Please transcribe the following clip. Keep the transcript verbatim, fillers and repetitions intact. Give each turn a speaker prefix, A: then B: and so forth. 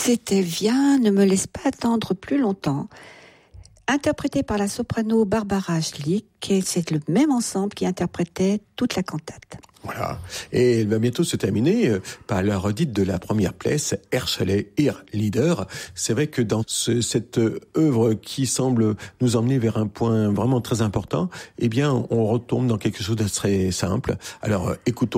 A: C'était Viens, ne me laisse pas attendre plus longtemps, interprété par la soprano Barbara Schlick, et c'est le même ensemble qui interprétait toute la cantate.
B: Voilà. Et elle va bientôt se terminer euh, par la redite de la première pièce, Herschel Ir Leader. C'est vrai que dans ce, cette œuvre qui semble nous emmener vers un point vraiment très important, eh bien, on retombe dans quelque chose de très simple. Alors, euh, écoutons